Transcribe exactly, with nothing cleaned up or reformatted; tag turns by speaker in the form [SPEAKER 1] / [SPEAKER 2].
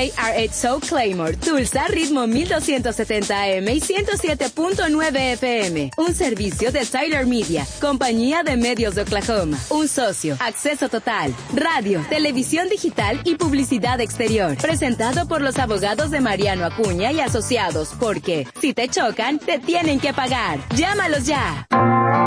[SPEAKER 1] R H Show Claymore, Tulsa, ritmo mil doscientos setenta A M y ciento siete punto nueve F M. Un servicio de Tyler Media, compañía de medios de Oklahoma. Un socio, acceso total, radio, televisión digital y publicidad exterior. Presentado por los abogados de Mariano Acuña y Asociados, porque si te chocan, te tienen que pagar. Llámalos ya.